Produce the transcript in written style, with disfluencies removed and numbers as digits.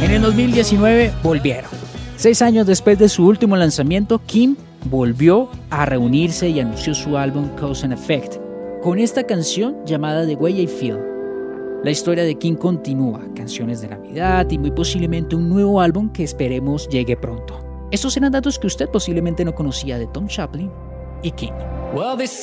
En el 2019 volvieron. 6 años después de su último lanzamiento, Kim volvió a reunirse y anunció su álbum Cause and Effect, con esta canción llamada The Way I Feel. La historia de Kim continúa, canciones de Navidad y muy posiblemente un nuevo álbum que esperemos llegue pronto. Estos eran datos que usted posiblemente no conocía de Tom Chaplin y Kim. Well,